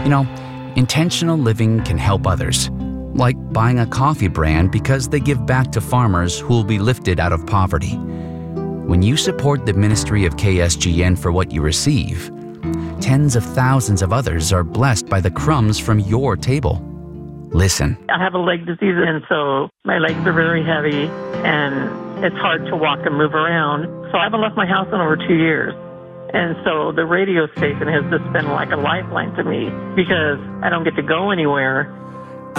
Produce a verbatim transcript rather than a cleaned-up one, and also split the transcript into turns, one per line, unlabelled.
You know, intentional living can help others, like buying a coffee brand because they give back to farmers who will be lifted out of poverty. When you support the ministry of K S G N for what you receive, tens of thousands of others are blessed by the crumbs from your table. Listen.
I have a leg disease, and so my legs are very heavy, and it's hard to walk and move around. So I haven't left my house in over two years. And so the radio station has just been like a lifeline to me because I don't get to go anywhere.